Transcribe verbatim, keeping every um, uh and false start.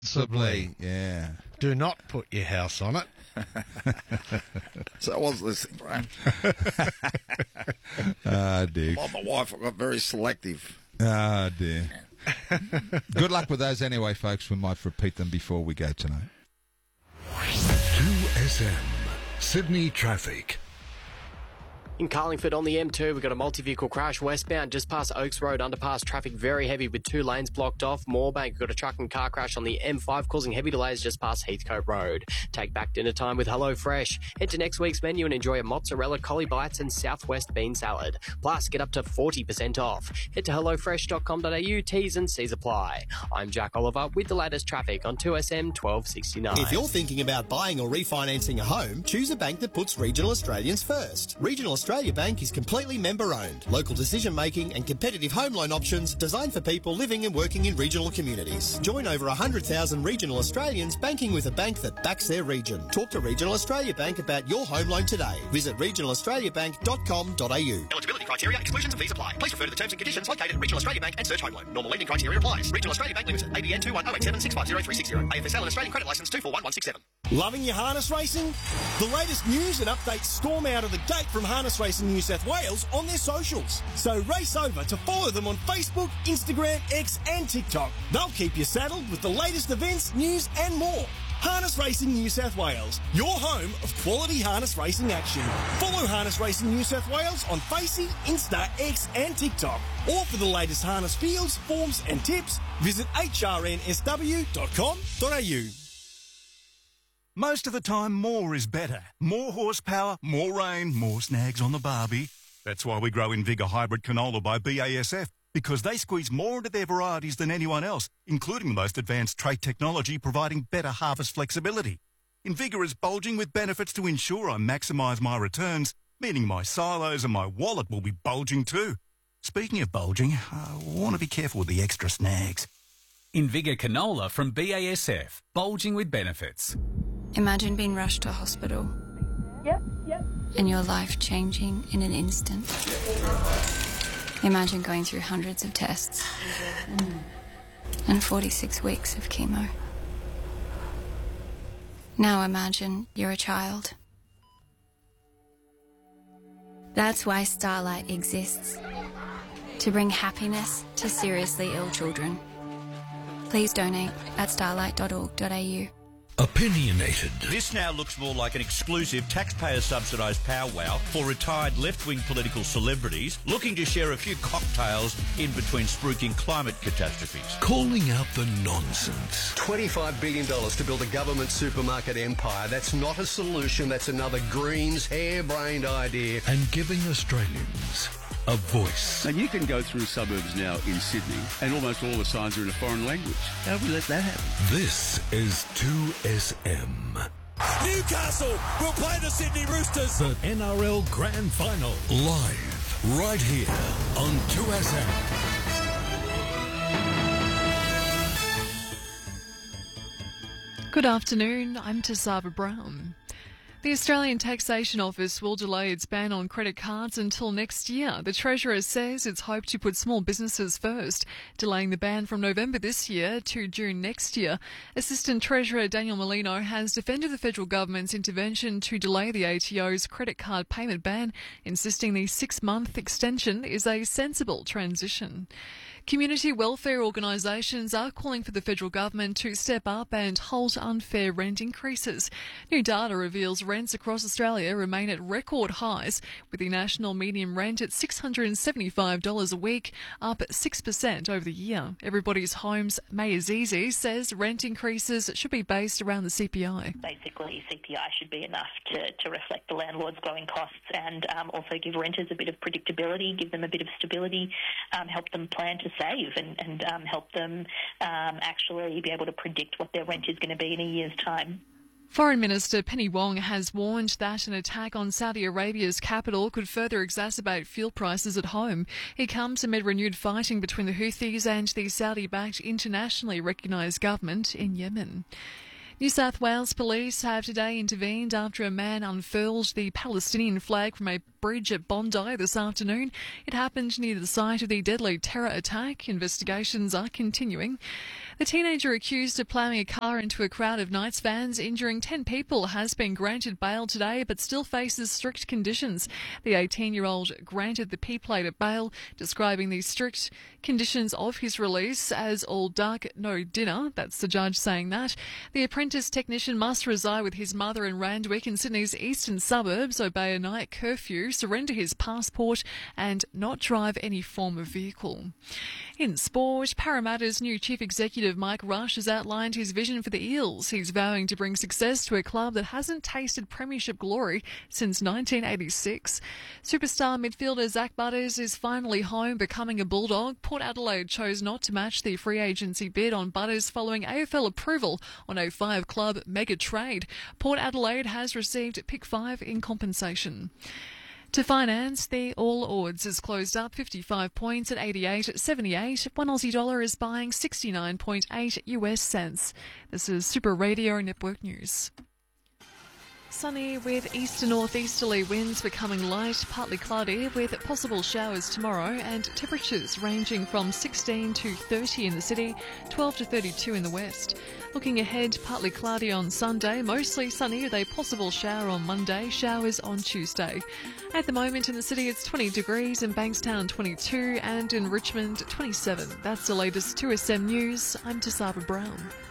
Possibly, yeah. Do not put your house on it. So I was listening, right? Ah, dear. Well, my wife got very selective. Ah, dear. Good luck with those anyway, folks. We might repeat them before we go tonight. two S M, Sydney traffic. In Carlingford on the M two, we've got a multi-vehicle crash westbound just past Oaks Road underpass. Traffic very heavy with two lanes blocked off. Moorebank, we've got a truck and car crash on the M five causing heavy delays just past Heathcote Road. Take back dinner time with HelloFresh. Head to next week's menu and enjoy a mozzarella collie bites and southwest bean salad. Plus, get up to forty percent off. Head to hello fresh dot com dot a u. T's and C's apply. I'm Jack Oliver with the latest traffic on two S M twelve sixty-nine. If you're thinking about buying or refinancing a home, choose a bank that puts regional Australians first. Regional Australia Bank is completely member-owned. Local decision-making and competitive home loan options designed for people living and working in regional communities. Join over one hundred thousand regional Australians banking with a bank that backs their region. Talk to Regional Australia Bank about your home loan today. Visit regional australia bank dot com dot a u. Eligibility criteria, exclusions and fees apply. Please refer to the terms and conditions located at Regional Australia Bank and search home loan. Normal lending criteria applies. Regional Australia Bank Limited. A B N two one zero eight seven six five zero three six zero. A F S L and Australian Credit Licence two four one one six seven. Loving your harness racing? The latest news and updates storm out of the gate from Harness Racing New South Wales on their socials. So race over to follow them on Facebook, Instagram, X and TikTok. They'll keep you saddled with the latest events, news and more. Harness Racing New South Wales, your home of quality harness racing action. Follow Harness Racing New South Wales on Facey, Insta, X and TikTok. Or for the latest harness fields, forms and tips, visit h r n s w dot com dot a u. Most of the time, more is better. More horsepower, more rain, more snags on the barbie. That's why we grow Invigor Hybrid Canola by B A S F, because they squeeze more into their varieties than anyone else, including the most advanced trait technology providing better harvest flexibility. Invigor is bulging with benefits to ensure I maximise my returns, meaning my silos and my wallet will be bulging too. Speaking of bulging, I want to be careful with the extra snags. Invigor Canola from B A S F, bulging with benefits. Imagine being rushed to hospital. Yep, yep. And your life changing in an instant. Imagine going through hundreds of tests and forty-six weeks of chemo. Now imagine you're a child. That's why Starlight exists. To bring happiness to seriously ill children. Please donate at starlight dot org dot a u. Opinionated. This now looks more like an exclusive taxpayer-subsidised powwow for retired left-wing political celebrities looking to share a few cocktails in between spruiking climate catastrophes. Calling out the nonsense. twenty-five billion dollars to build a government supermarket empire. That's not a solution. That's another Greens harebrained idea. And giving Australians a voice. And you can go through suburbs now in Sydney and almost all the signs are in a foreign language. How do we let that happen? This is two S M. Newcastle will play the Sydney Roosters. The N R L Grand Final. Live, right here on two S M. Good afternoon, I'm Tasava Brown. The Australian Taxation Office will delay its ban on credit cards until next year. The Treasurer says it's hoped to put small businesses first, delaying the ban from November this year to June next year. Assistant Treasurer Daniel Molino has defended the federal government's intervention to delay the A T O's credit card payment ban, insisting the six-month extension is a sensible transition. Community welfare organisations are calling for the federal government to step up and halt unfair rent increases. New data reveals rents across Australia remain at record highs, with the national median rent at six hundred seventy-five dollars a week, up six percent over the year. Everybody's Homes May Azizi says rent increases should be based around the C P I. Basically, C P I should be enough to, to reflect the landlord's growing costs and um, also give renters a bit of predictability, give them a bit of stability, um, help them plan to save and, and um, help them um, actually be able to predict what their rent is going to be in a year's time. Foreign Minister Penny Wong has warned that an attack on Saudi Arabia's capital could further exacerbate fuel prices at home. It comes amid renewed fighting between the Houthis and the Saudi-backed internationally recognised government in Yemen. New South Wales police have today intervened after a man unfurled the Palestinian flag from a bridge at Bondi this afternoon. It happened near the site of the deadly terror attack. Investigations are continuing. The teenager accused of ploughing a car into a crowd of Knights fans, injuring ten people, has been granted bail today but still faces strict conditions. The eighteen-year-old granted the P-plate at bail, describing the strict conditions of his release as all dark, no dinner. That's the judge saying that. The apprentice technician must reside with his mother in Randwick in Sydney's eastern suburbs, obey a night curfew, surrender his passport and not drive any form of vehicle. In sport, Parramatta's new chief executive Mike Rush has outlined his vision for the Eels. He's vowing to bring success to a club that hasn't tasted premiership glory since nineteen eighty-six. Superstar midfielder Zach Butters is finally home, becoming a Bulldog. Port Adelaide chose not to match the free agency bid on Butters following A F L approval on a five-club mega trade. Port Adelaide has received pick five in compensation. To finance, the All Ords is closed up fifty-five points at eighty-eight seventy-eight. One Aussie dollar is buying sixty-nine point eight U S cents. This is Super Radio Network News. Sunny with east to northeasterly winds becoming light, partly cloudy with possible showers tomorrow, and temperatures ranging from sixteen to thirty in the city, twelve to thirty-two in the west. Looking ahead, partly cloudy on Sunday, mostly sunny with a possible shower on Monday, showers on Tuesday. At the moment in the city it's twenty degrees, in Bankstown twenty-two and in Richmond twenty-seven. That's the latest two S M News. I'm Tasava Brown.